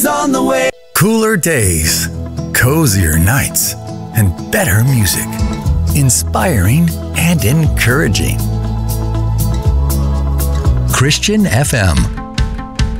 On the way. Cooler days, cozier nights, and better music. Inspiring and encouraging. Christian FM.